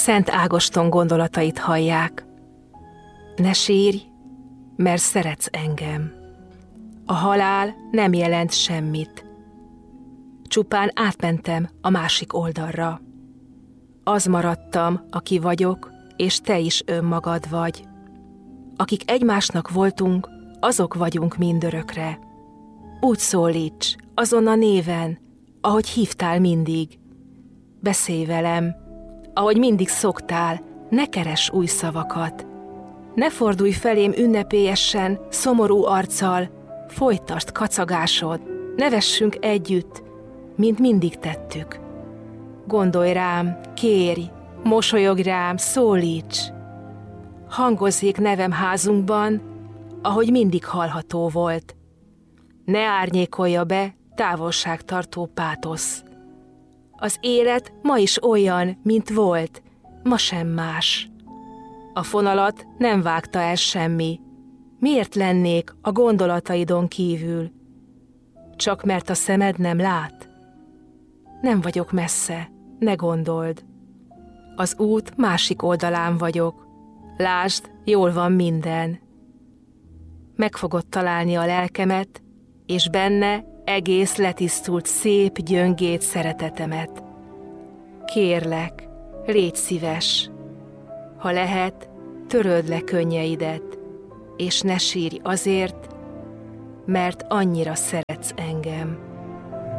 Szent Ágoston gondolatait hallják. Ne sírj, mert szeretsz engem. A halál nem jelent semmit. Csupán átmentem a másik oldalra. Az maradtam, aki vagyok, és te is önmagad vagy. Akik egymásnak voltunk, azok vagyunk mindörökre. Úgy szólíts, azon a néven, ahogy hívtál mindig. Beszélj velem, ahogy mindig szoktál, ne keress új szavakat. Ne fordulj felém ünnepélyesen, szomorú arccal, folytasd kacagásod, ne vessünk együtt, mint mindig tettük. Gondolj rám, kérj, mosolyogj rám, szólíts. Hangozzék nevem házunkban, ahogy mindig hallható volt. Ne árnyékolja be távolságtartó pátosz. Az élet ma is olyan, mint volt, ma sem más. A fonalat nem vágta el semmi. Miért lennék a gondolataidon kívül? Csak mert a szemed nem lát? Nem vagyok messze, ne gondold. Az út másik oldalán vagyok. Lásd, jól van minden. Meg fogod találni a lelkemet, és benne egész letisztult szép gyöngét szeretetemet. Kérlek, légy szíves. Ha lehet, töröld le könnyeidet, és ne sírj azért, mert annyira szeretsz engem.